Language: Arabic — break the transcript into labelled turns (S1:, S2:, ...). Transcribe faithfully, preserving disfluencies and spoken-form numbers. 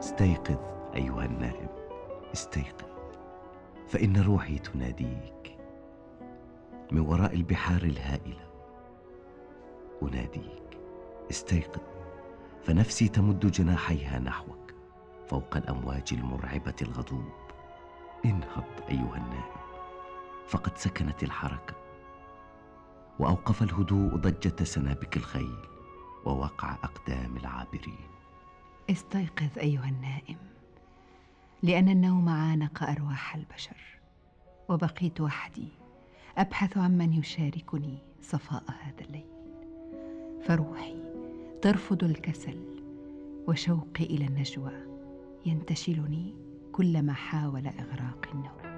S1: استيقظ أيها النائم، استيقظ، فإن روحي تناديك من وراء البحار الهائلة. أناديك، استيقظ، فنفسي تمد جناحيها نحوك فوق الأمواج المرعبة الغضوب. انهض أيها النائم، فقد سكنت الحركة، وأوقف الهدوء ضجة سنابك الخيل ووقع أقدام العابرين.
S2: استيقظ أيها النائم، لأن النوم عانق أرواح البشر، وبقيت وحدي أبحث عن من يشاركني صفاء هذا الليل. فروحي ترفض الكسل، وشوقي إلى النجوى ينتشلني كلما حاول إغراق النوم.